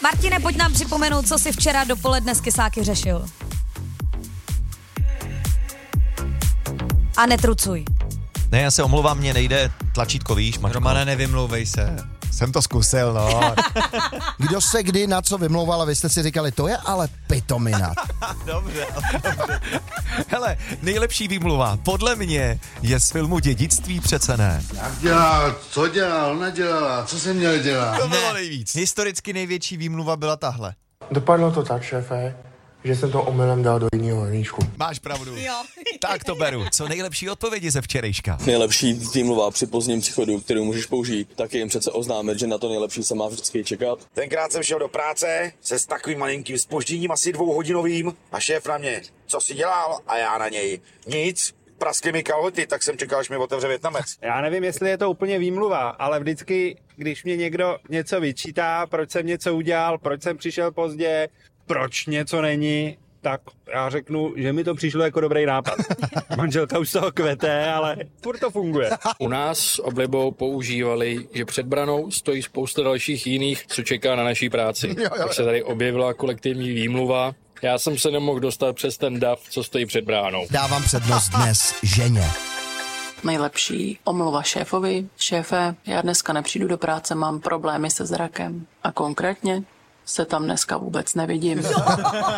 Martine, pojď nám připomenout, co jsi včera dopoledne s kysáky řešil. A netrucuj. Ne, já se omlouvám, mě nejde tlačítko, víš, Mačko. Romane, nevymlouvej se. Jsem to zkusil, no. Kdo se kdy na co vymlouval a vy jste si říkali, to je ale pitomina. Dobře. Hele, nejlepší výmluva podle mě je z filmu Dědictví, přece ne. Jak dělal, co dělal, nedělal, co jsem měl dělat? To bylo nejvíc. Historicky největší výmluva byla tahle. Dopadlo to tak, šéfe, že jsem to omylem dal do jiného hrníčku. Máš pravdu. Jo. Tak to beru. Co nejlepší odpovědi ze včerejška? Nejlepší výmluva při pozdním příchodu, kterou můžeš použít, tak je jim přece oznámit, že na to nejlepší se má vždycky čekat. Tenkrát jsem šel do práce se s takovým malinkým zpožděním, asi 2hodinovým, a šéf na mě, co jsi dělal? A já na něj, nic, praskly mi kalhoty, tak jsem čekal, až mi otevře Vietnamec. Já nevím, jestli je to úplně výmluva, ale vždycky, když mě někdo něco vyčítá, proč jsem něco udělal, proč jsem přišel pozdě, proč něco není, tak já řeknu, že mi to přišlo jako dobrý nápad. Manželka už z toho kvete, ale furt to funguje. U nás s oblibou používali, že před branou stojí spousta dalších jiných, co čeká na naší práci. Tak se tady objevila kolektivní výmluva. Já jsem se nemohl dostat přes ten dav, co stojí před bránou. Dávám přednost dnes ženě. Nejlepší omluva šéfovi. Šéfe, já dneska nepřijdu do práce, mám problémy se zrakem. A konkrétně se tam dneska vůbec nevidím.